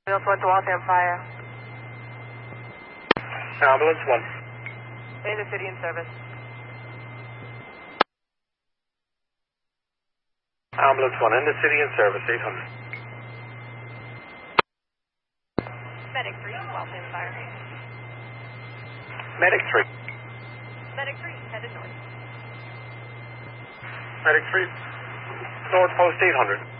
Field 1 to Waltham Fire. Ambulance 1. In the city in service. Ambulance 1 in the city in service, 800. Medic 3, Waltham Fire. Medic 3. Medic 3, headed north. Medic 3. North Post 800.